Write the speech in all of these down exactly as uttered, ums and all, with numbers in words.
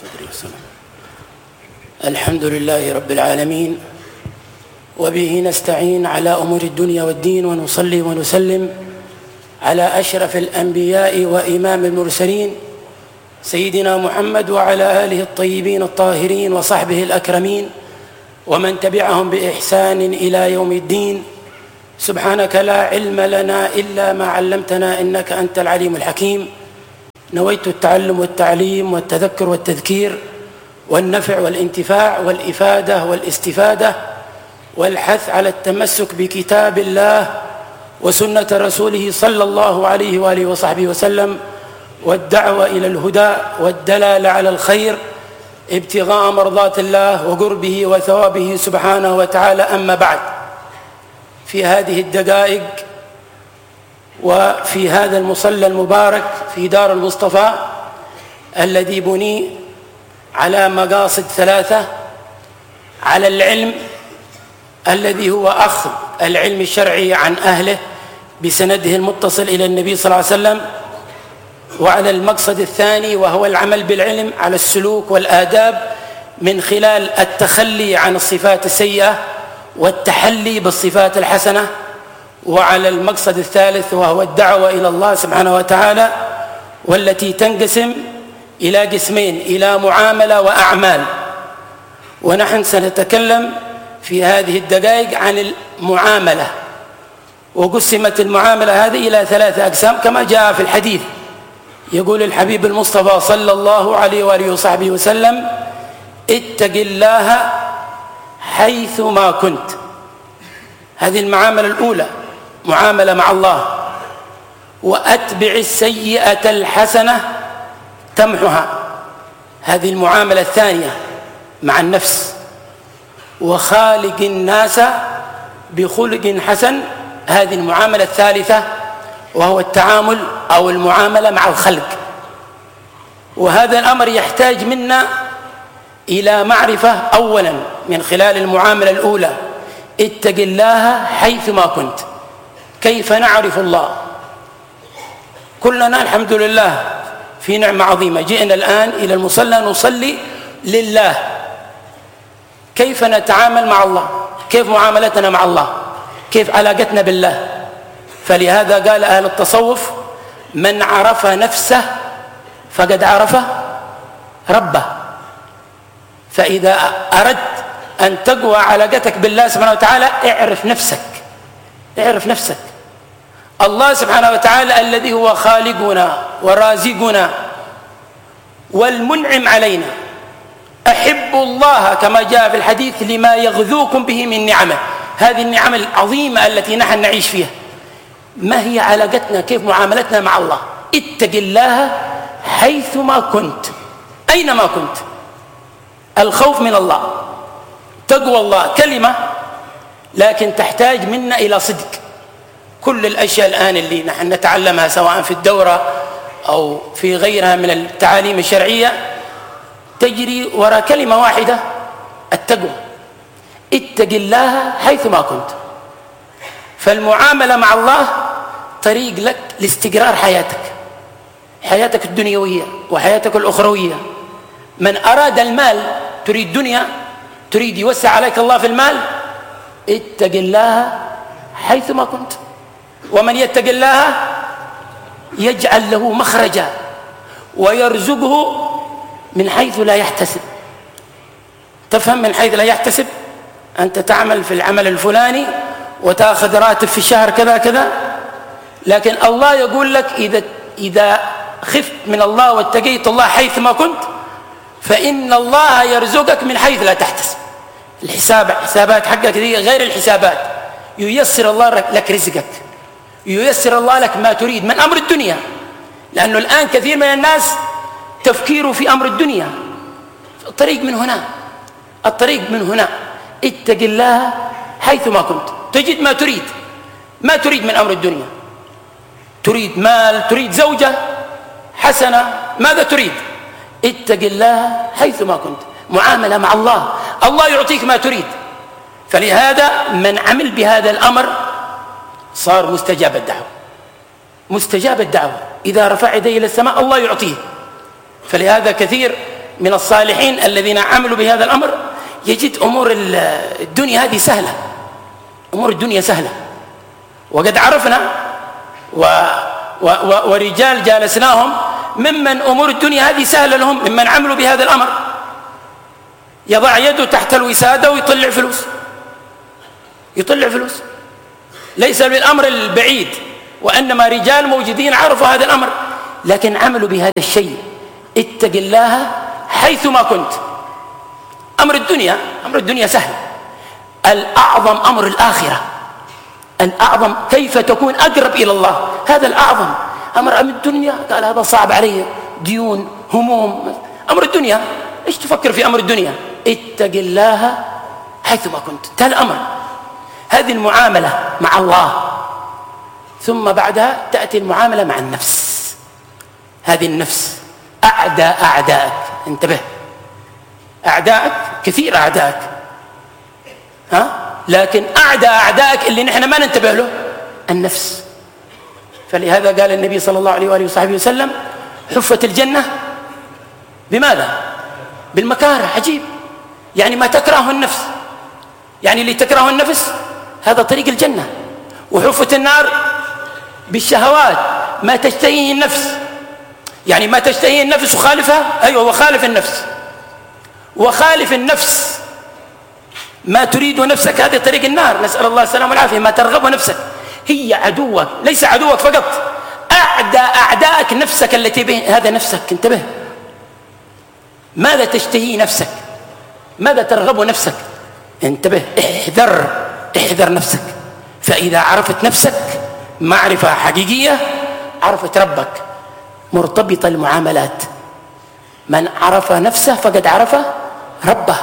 صدري وسلم. الحمد لله رب العالمين، وبه نستعين على أمور الدنيا والدين، ونصلي ونسلم على أشرف الأنبياء وإمام المرسلين سيدنا محمد وعلى آله الطيبين الطاهرين وصحبه الأكرمين ومن تبعهم بإحسان إلى يوم الدين. سبحانك لا علم لنا إلا ما علمتنا إنك أنت العليم الحكيم. نويت التعلم والتعليم والتذكر والتذكير والنفع والانتفاع والإفادة والاستفادة والحث على التمسك بكتاب الله وسنة رسوله صلى الله عليه وآله وصحبه وسلم، والدعوة إلى الهدى والدلالة على الخير ابتغاء مرضات الله وقربه وثوابه سبحانه وتعالى. أما بعد، في هذه الدقائق وفي هذا المصلى المبارك في دار المصطفى الذي بني على مقاصد ثلاثة: على العلم الذي هو أخذ العلم الشرعي عن أهله بسنده المتصل إلى النبي صلى الله عليه وسلم، وعلى المقصد الثاني وهو العمل بالعلم على السلوك والآداب من خلال التخلي عن الصفات السيئة والتحلي بالصفات الحسنة، وعلى المقصد الثالث وهو الدعوة إلى الله سبحانه وتعالى، والتي تنقسم إلى قسمين: إلى معاملة وأعمال. ونحن سنتكلم في هذه الدقائق عن المعاملة، وقسمت المعاملة هذه إلى ثلاثة أقسام كما جاء في الحديث. يقول الحبيب المصطفى صلى الله عليه وآله وصحبه وسلم: اتق الله حيث ما كنت. هذه المعاملة الأولى، معاملة مع الله. وأتبع السيئة الحسنة تمحها، هذه المعاملة الثانية مع النفس. وخالق الناس بخلق حسن، هذه المعاملة الثالثة وهو التعامل أو المعاملة مع الخلق. وهذا الأمر يحتاج منا إلى معرفة أولا من خلال المعاملة الأولى: اتق الله حيث ما كنت. كيف نعرف الله؟ كلنا الحمد لله في نعمة عظيمة، جئنا الآن إلى المصلى نصلي لله. كيف نتعامل مع الله؟ كيف معاملتنا مع الله؟ كيف علاقتنا بالله؟ فلهذا قال أهل التصوف: من عرف نفسه فقد عرف ربه. فإذا أردت أن تقوى علاقتك بالله سبحانه وتعالى اعرف نفسك، اعرف نفسك. الله سبحانه وتعالى الذي هو خالقنا ورازقنا والمنعم علينا. أحبوا الله كما جاء في الحديث لما يغذوكم به من نعمه. هذه النعم العظيمة التي نحن نعيش فيها. ما هي علاقتنا؟ كيف معاملتنا مع الله؟ اتق الله حيثما كنت، أينما كنت. الخوف من الله، تقوى الله كلمة، لكن تحتاج منا إلى صدق. كل الأشياء الآن اللي نحن نتعلمها سواء في الدورة أو في غيرها من التعاليم الشرعية تجري وراء كلمة واحدة: التقوى. اتق الله حيثما كنت. فالمعاملة مع الله طريق لك لاستقرار حياتك، حياتك الدنيوية وحياتك الأخروية. من أراد المال، تريد دنيا، تريد يوسع عليك الله في المال، اتق الله حيثما كنت. ومن يتق الله يجعل له مخرجا ويرزقه من حيث لا يحتسب. تفهم؟ من حيث لا يحتسب. أنت تعمل في العمل الفلاني وتأخذ راتب في الشهر كذا كذا، لكن الله يقول لك إذا إذا خفت من الله واتقيت الله حيثما كنت فإن الله يرزقك من حيث لا تحتسب. الحساب حسابات حقك دي غير الحسابات. ييسر الله لك رزقك، ييسر الله لك ما تريد من أمر الدنيا، لأنه الآن كثير من الناس تفكيره في أمر الدنيا. الطريق من هنا، الطريق من هنا. اتق الله حيثما كنت تجد ما تريد. ما تريد من أمر الدنيا، تريد مال، تريد زوجة حسنة، ماذا تريد؟ اتق الله حيثما كنت. معاملة مع الله، الله يعطيك ما تريد. فلهذا من عمل بهذا الأمر صار مستجاب الدعوة، مستجاب الدعوة. إذا رفع يديه إلى السماء الله يعطيه. فلهذا كثير من الصالحين الذين عملوا بهذا الأمر يجد أمور الدنيا هذه سهلة، أمور الدنيا سهلة. وقد عرفنا و و و ورجال جالسناهم ممن أمور الدنيا هذه سهلة لهم، ممن عملوا بهذا الأمر. يضع يده تحت الوسادة ويطلع فلوس، يطلع فلوس، ليس بالأمر البعيد، وإنما رجال موجودين عرفوا هذا الأمر لكن عملوا بهذا الشيء. اتق الله حيثما كنت. أمر الدنيا أمر الدنيا سهل، الأعظم أمر الآخرة، الأعظم كيف تكون أقرب إلى الله، هذا الأعظم. أمر أمر الدنيا قال هذا صعب علي، ديون، هموم، أمر الدنيا إيش تفكر في أمر الدنيا؟ اتق الله حيثما كنت، انتهى الأمر. هذه المعاملة مع الله، ثم بعدها تأتي المعاملة مع النفس. هذه النفس أعداء أعدائك، انتبه، أعدائك كثير، أعدائك ها، لكن أعداء أعدائك اللي نحن ما ننتبه له النفس. فلهذا قال النبي صلى الله عليه وآله وصحبه وسلم حفت الجنة بماذا؟ بالمكاره. عجيب، يعني ما تكره النفس، يعني اللي تكره النفس هذا طريق الجنة. وحفت النار بالشهوات، ما تشتهيه النفس، يعني ما تشتهيه النفس وخالفها، أيوة وخالف النفس، وخالف النفس ما تريد نفسك، هذه طريق النار، نسأل الله السلامة والعافية. ما ترغب نفسك هي عدوك، ليس عدوك فقط، أعداء أعدائك نفسك التي به، هذا نفسك، انتبه. ماذا تشتهي نفسك؟ ماذا ترغب نفسك؟ انتبه، احذر احذر نفسك. فإذا عرفت نفسك معرفة حقيقية عرفت ربك. مرتبطة المعاملات، من عرف نفسه فقد عرف ربه.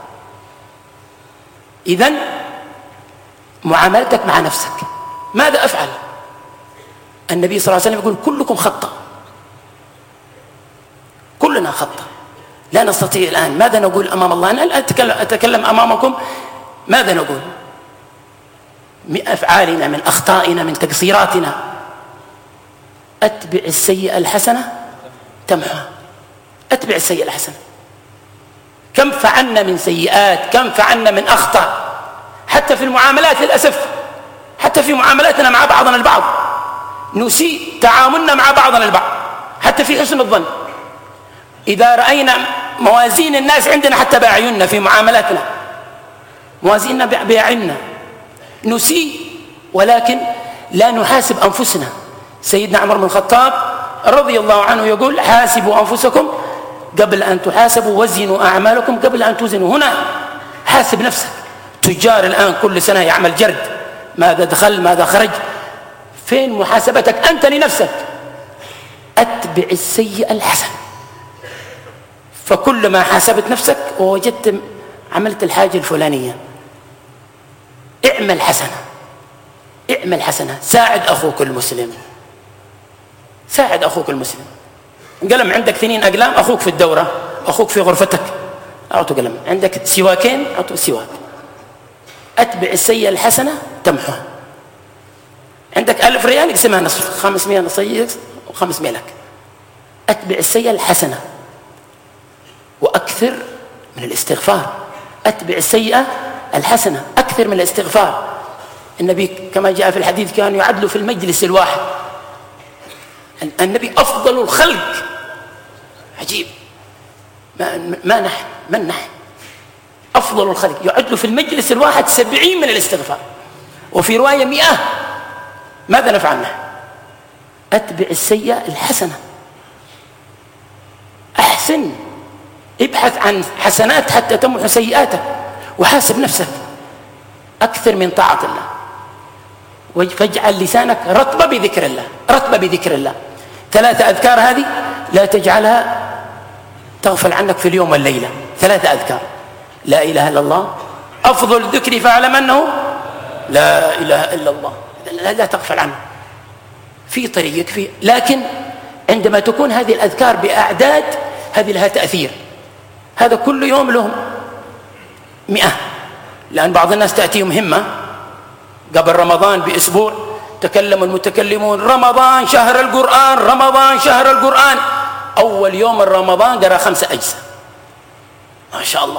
إذن معاملتك مع نفسك، ماذا أفعل؟ النبي صلى الله عليه وسلم يقول كلكم خطأ، كلنا خطأ، لا نستطيع الآن. ماذا نقول أمام الله؟ أنا أتكلم, أتكلم أمامكم، ماذا نقول؟ من أفعالنا، من أخطائنا، من تقصيراتنا. أتبع السيئة الحسنة تمحها، أتبع السيئة الحسنة. كم فعلنا من سيئات، كم فعلنا من أخطاء، حتى في المعاملات للأسف، حتى في معاملاتنا مع بعضنا البعض نسيء تعاملنا مع بعضنا البعض، حتى في حسن الظن. إذا رأينا موازين الناس عندنا حتى بأعيننا في معاملاتنا، موازيننا بأعيننا نسيء، ولكن لا نحاسب أنفسنا. سيدنا عمر بن الخطاب رضي الله عنه يقول حاسبوا أنفسكم قبل أن تحاسبوا، وزنوا أعمالكم قبل أن توزنوا. هنا حاسب نفسك. تجار الآن كل سنة يعمل جرد، ماذا دخل ماذا خرج، فين محاسبتك أنت لنفسك؟ أتبع السيئة الحسنة. فكل ما حاسبت نفسك ووجدت عملت الحاجة الفلانية، اعمل حسنة، اعمل حسنة، ساعد أخوك المسلم، ساعد أخوك المسلم. قلم عندك اثنين أقلام، أخوك في الدورة، أخوك في غرفتك، أعطوا قلم. عندك سواكين، أعطوا سواك. أتبع السيئة الحسنة تمحوها. عندك ألف ريال اقسمها نصف، خمسمائة نصيك وخمسمائة لك. أتبع السيئة الحسنة وأكثر من الاستغفار. أتبع السيئة الحسنة، أكثر من الاستغفار. النبي كما جاء في الحديث كان يعدل في المجلس الواحد. النبي أفضل الخلق. عجيب، ما, ما نحن من نحن أفضل الخلق يعدل في المجلس الواحد سبعين من الاستغفار، وفي رواية مئة. ماذا نفعل نحن؟ أتبع السيئة الحسنة، أحسن، ابحث عن حسنات حتى تمحو سيئاتك، وحاسب نفسك أكثر من طاعة الله، فاجعل لسانك رطبة بذكر الله، رطبة بذكر الله. ثلاثة أذكار هذه لا تجعلها تغفل عنك في اليوم والليلة. ثلاثة أذكار: لا إله إلا الله، أفضل الذكر فاعلم أنه لا إله إلا الله، لا, لا تغفل عنه في طريقك فيه. لكن عندما تكون هذه الأذكار بأعداد، هذه لها تأثير. هذا كل يوم لهم مئة، لأن بعض الناس تأتيهم همة قبل رمضان بأسبوع تكلم المتكلمون رمضان شهر القرآن، رمضان شهر القرآن. أول يوم من رمضان قرأ خمسة أجزاء، ما شاء الله.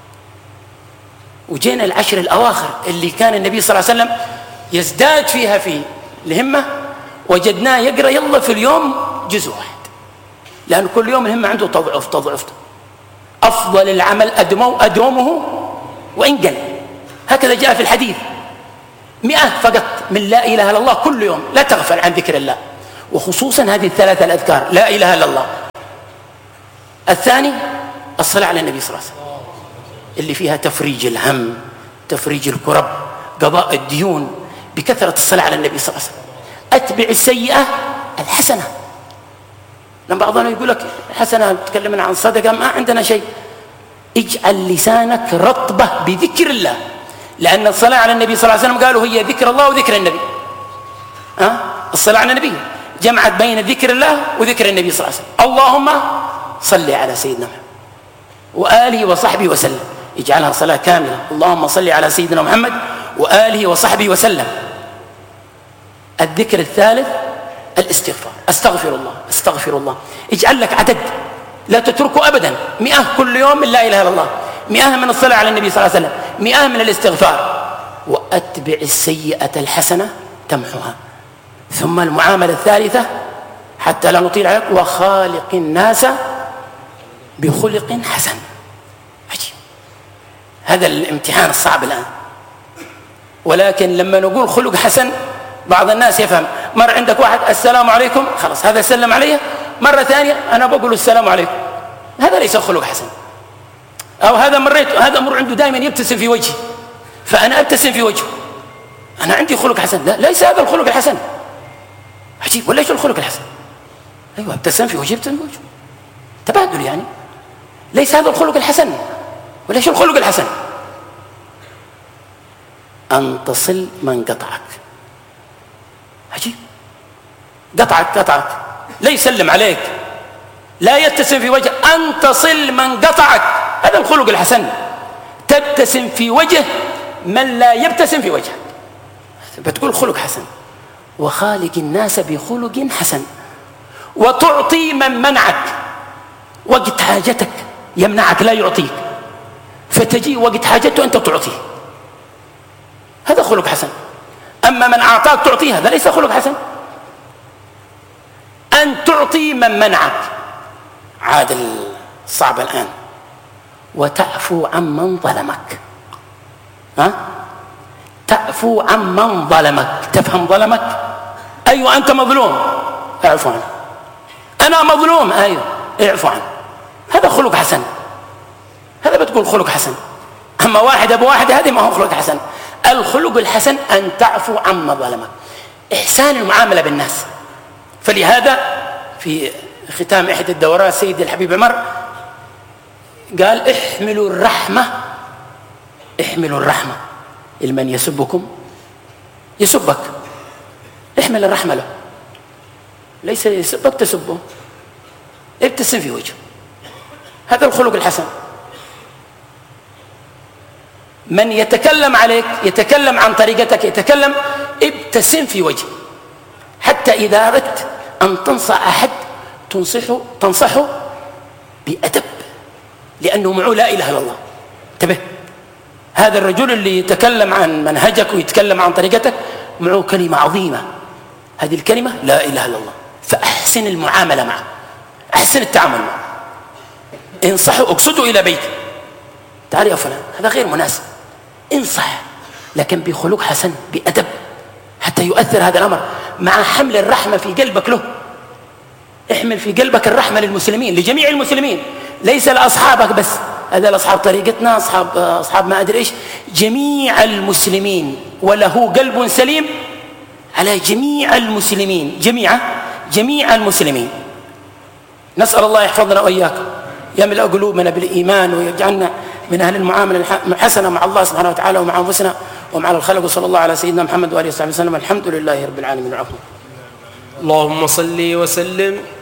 وجينا العشر الأواخر اللي كان النبي صلى الله عليه وسلم يزداد فيها في الهمة، وجدناه يقرأ يلا في اليوم جزء واحد، لأن كل يوم الهمة عنده تضعف تضعف. أفضل العمل أدومه, أدومه وإن قل، هكذا جاء في الحديث. مئة فقط من لا إله إلا الله كل يوم، لا تغفل عن ذكر الله، وخصوصا هذه الثلاثة الأذكار لا إله إلا الله. الثاني الصلاة على النبي صلى الله عليه وسلم اللي فيها تفريج الهم، تفريج الكرب، قضاء الديون بكثرة الصلاة على النبي صلى الله عليه وسلم. أتبع السيئة الحسنة. لما بعضنا يقول لك حسنة تكلمنا عن صدقة، ما عندنا شيء. اجعل لسانك رطبة بذكر الله، لأن الصلاة على النبي صلى الله عليه وسلم قالوا هي ذكر الله وذكر النبي. أه؟ الصلاة على النبي جمعت بين ذكر الله وذكر النبي صلى الله عليه وسلم. اللهم صل على سيدنا محمد وآله وصحبه وسلم، اجعلها صلاة كاملة. اللهم صل على سيدنا محمد وآله وصحبه وسلم. الذكر الثالث الاستغفار، استغفر الله استغفر الله. اجعل لك عدد لا تتركه أبدا، مئة كل يوم من لا إله إلا الله، مئة من الصلاة على النبي صلى الله عليه وسلم، مئة من الاستغفار. وأتبع السيئة الحسنة تمحها. ثم المعاملة الثالثة حتى لا نطيل عليك، وخالق الناس بخلق حسن. عجيب، هذا الامتحان الصعب الآن. ولكن لما نقول خلق حسن بعض الناس يفهم، مر عندك واحد السلام عليكم، خلاص هذا سلم عليه، مرة ثانية أنا بقول السلام عليكم، هذا ليس خلق حسن. أو هذا مريت، هذا مر عنده دائما يبتسم في وجهي فأنا أبتسم في وجهه، أنا عندي خلق حسن. لا، ليس هذا الخلق الحسن. عجيب، ولا ايش الخلق الحسن؟ أيوة، ابتسم في وجهي ابتسم في وجهه، تبادل يعني. ليس هذا الخلق الحسن. ولا ايش الخلق الحسن؟ أن تصل من قطعك. عجيب، قطعك قطعك لا يسلم عليك، لا يبتسم في وجه، أن تصل من قطعك، هذا الخلق الحسن. تبتسم في وجه من لا يبتسم في وجهك، بتقول خلق حسن. وخالق الناس بخلق حسن. وتعطي من منعك، وقت حاجتك يمنعك لا يعطيك، فتجي وقت حاجته أنت تعطيه، هذا خلق حسن. أما من أعطاك تعطيه، هذا ليس خلق حسن. أن تعطي من منعك، عاد الصعب الآن. وتعفو عمن ظلمك. ها؟ تعفو عمن ظلمك. تفهم ظلمك؟ أيوة، أنت مظلوم، اعفو عنه. أنا مظلوم، أيوة، اعفو عنه. هذا خلق حسن، هذا بتقول خلق حسن. أما واحد أبو واحد، هذه ما هو خلق حسن. الخلق الحسن أن تعفو عمن ظلمك، إحسان المعاملة بالناس. فلهذا في ختام إحدى الدورات سيدي الحبيب عمر قال احملوا الرحمة، احملوا الرحمة لمن يسبكم يسبك، احمل الرحمة له، ليس يسبك تسبه، ابتسم في وجهه، هذا الخلق الحسن. من يتكلم عليك، يتكلم عن طريقتك، يتكلم، ابتسم في وجهه. حتى إذا أردت أن تنصح أحد تنصحه تنصحه بأدب، لأنه معه لا إله إلا الله. انتبه، هذا الرجل اللي يتكلم عن منهجك ويتكلم عن طريقتك معه كلمة عظيمة، هذه الكلمة لا إله إلا الله. فأحسن المعاملة معه، أحسن التعامل معه، انصحه، اقصده إلى بيته، تعال يا فلان هذا غير مناسب، انصح، لكن بخلق حسن بأدب، حتى يؤثر هذا الأمر مع حمل الرحمة في قلبك له. احمل في قلبك الرحمة للمسلمين، لجميع المسلمين، ليس لأصحابك بس، هذا الأصحاب طريقتنا، أصحاب, أصحاب ما أدري إيش، جميع المسلمين. وله قلب سليم على جميع المسلمين، جميع جميع المسلمين. نسأل الله يحفظنا وإياكم، يملأ قلوبنا بالإيمان ويجعلنا من أهل المعاملة الحسنة مع الله سبحانه وتعالى ومع أنفسنا ومع الخلق. وصلى الله على سيدنا محمد وآله وصحبه وسلم. الحمد لله رب العالمين. العفو. اللهم صل وسلم